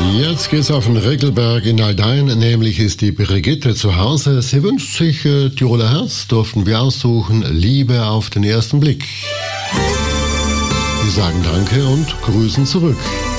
Jetzt geht's auf den Reckelberg in Aldein, nämlich ist die Brigitte zu Hause. Sie wünscht sich Tiroler Herz, durften wir aussuchen, Liebe auf den ersten Blick. Wir sagen Danke und grüßen zurück.